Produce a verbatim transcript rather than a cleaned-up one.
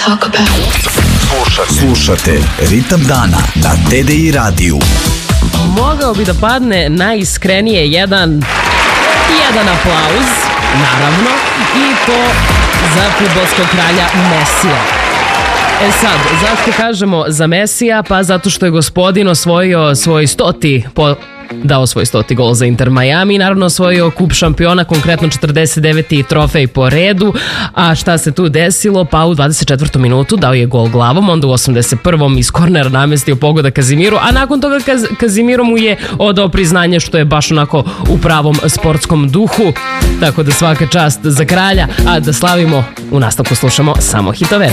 talk about. Slušate, slušate Ritam dana na T D I radiju. Mogao bi da padne najiskrenije jedan jedan aplauz, naravno, i to za fudbalskog kralja Mesija. E sad, zašto kažemo za Mesija? Pa zato što je gospodin osvojio svoj stoti po... dao svoj stoti gol za Inter Miami, naravno osvojio kup šampiona, konkretno četrdeset deveti trofej po redu. A šta se tu desilo? Pa u dvadeset četvrtoj minutu dao je gol glavom, onda u osamdeset prvoj iz kornera namestio pogoda Kazimiru, a nakon toga Kaz Kazimiro mu je odao priznanje, što je baš onako u pravom sportskom duhu. Tako da svaka čast za kralja, a da slavimo, u nastavku slušamo samo hitove.